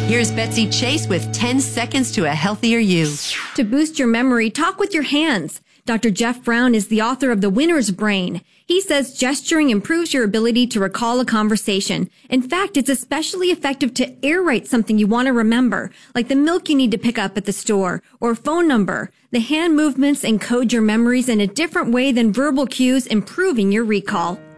Here's Betsy Chase with 10 seconds to a healthier you. To boost your memory, talk with your hands. Dr. Jeff Brown is the author of The Winner's Brain. He says gesturing improves your ability to recall a conversation. In fact, it's especially effective to air-write something you want to remember, like the milk you need to pick up at the store or a phone number. The hand movements encode your memories in a different way than verbal cues, improving your recall.